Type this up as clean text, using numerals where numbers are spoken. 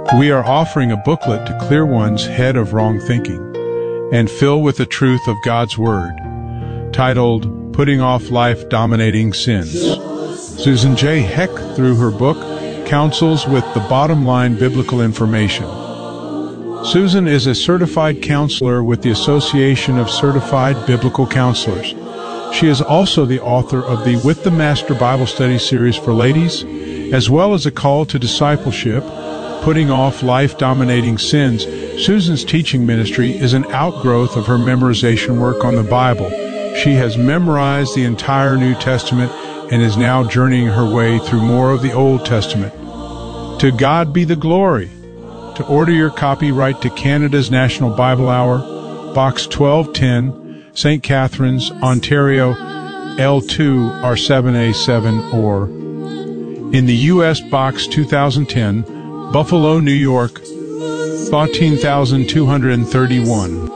We are offering a booklet to clear one's head of wrong thinking and fill with the truth of God's Word, titled Putting Off Life-Dominating Sins. Susan J. Heck, through her book, counsels with the bottom-line biblical information. Susan is a certified counselor with the Association of Certified Biblical Counselors. She is also the author of the With the Master Bible Study series for ladies, as well as a call to discipleship, Putting Off Life-Dominating Sins. Susan's teaching ministry is an outgrowth of her memorization work on the Bible. She has memorized the entire New Testament and is now journeying her way through more of the Old Testament. To God be the glory. To order your copy, write to Canada's National Bible Hour, Box 1210, St. Catharines, Ontario, L2 R7A7, or in the U.S. Box 2010, Buffalo, New York, 14,231.